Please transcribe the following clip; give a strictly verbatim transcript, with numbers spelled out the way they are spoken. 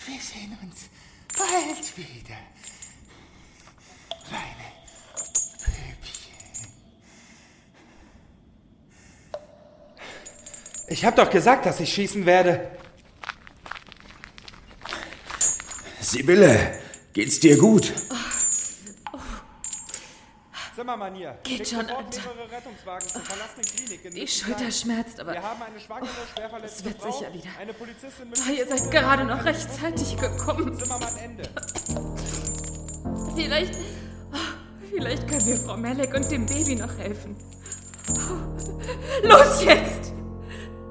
Wir sehen uns bald wieder. Meine Püppchen. Ich hab doch gesagt, dass ich schießen werde. Sibylle, geht's dir gut? Zimmermann hier. Geht schon, sofort Alter. mehrere Rettungswagen zur verlassenen Klinik in Die Nützelsheim. Schulter schmerzt, aber Wir haben eine schwangere, schwer verletzte es wird Frau, sicher wieder. eine Polizistin mit oh, ihr seid gerade noch rechtzeitig gekommen. Zimmermann Ende. Vielleicht, oh, vielleicht können wir Frau Melek und dem Baby noch helfen. Los jetzt!